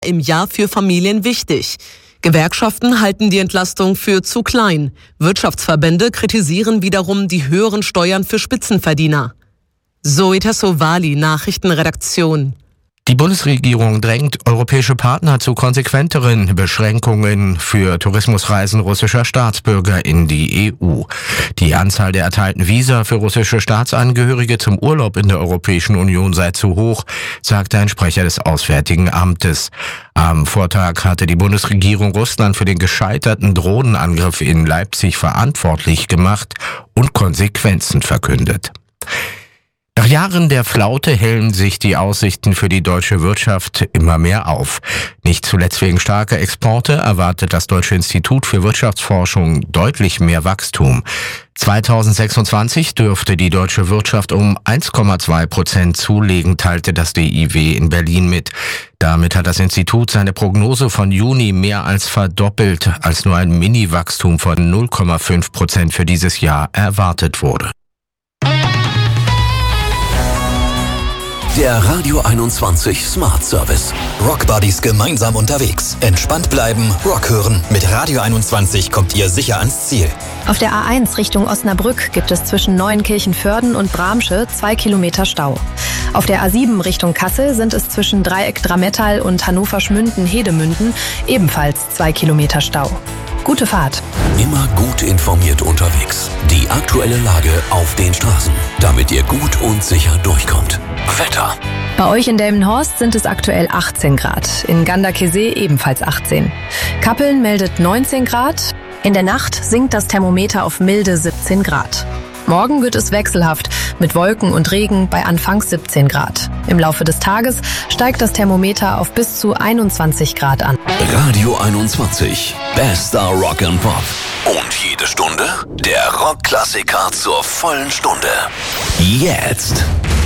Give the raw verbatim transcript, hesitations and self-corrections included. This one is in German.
im Jahr für Familien wichtig. Gewerkschaften halten die Entlastung für zu klein. Wirtschaftsverbände kritisieren wiederum die höheren Steuern für Spitzenverdiener. Zoe Tassovali, Nachrichtenredaktion. Die Bundesregierung drängt europäische Partner zu konsequenteren Beschränkungen für Tourismusreisen russischer Staatsbürger in die E U. Die Anzahl der erteilten Visa für russische Staatsangehörige zum Urlaub in der Europäischen Union sei zu hoch, sagte ein Sprecher des Auswärtigen Amtes. Am Vortag hatte die Bundesregierung Russland für den gescheiterten Drohnenangriff in Leipzig verantwortlich gemacht und Konsequenzen verkündet. Nach Jahren der Flaute hellen sich die Aussichten für die deutsche Wirtschaft immer mehr auf. Nicht zuletzt wegen starker Exporte erwartet das Deutsche Institut für Wirtschaftsforschung deutlich mehr Wachstum. zweitausendsechsundzwanzig dürfte die deutsche Wirtschaft um eins Komma zwei Prozent zulegen, teilte das D I W in Berlin mit. Damit hat das Institut seine Prognose von Juni mehr als verdoppelt, als nur ein Mini-Wachstum von null Komma fünf Prozent für dieses Jahr erwartet wurde. Der Radio einundzwanzig Smart Service. Rockbuddies gemeinsam unterwegs. Entspannt bleiben, Rock hören. Mit Radio einundzwanzig kommt ihr sicher ans Ziel. Auf der A eins Richtung Osnabrück gibt es zwischen Neuenkirchen-Vörden und Bramsche zwei Kilometer Stau. Auf der A sieben Richtung Kassel sind es zwischen Dreieck Dramettal und Hannover-Schmünden-Hedemünden ebenfalls zwei Kilometer Stau. Gute Fahrt. Immer gut informiert unterwegs. Die aktuelle Lage auf den Straßen, damit ihr gut und sicher durchkommt. Wetter. Bei euch in Delmenhorst sind es aktuell achtzehn Grad, in Ganderkesee ebenfalls achtzehn. Kappeln meldet neunzehn Grad. In der Nacht sinkt das Thermometer auf milde siebzehn Grad. Morgen wird es wechselhaft, mit Wolken und Regen bei anfangs siebzehn Grad. Im Laufe des Tages steigt das Thermometer auf bis zu einundzwanzig Grad an. Radio einundzwanzig, bester Rock and Pop. Und jede Stunde der Rockklassiker zur vollen Stunde. Jetzt.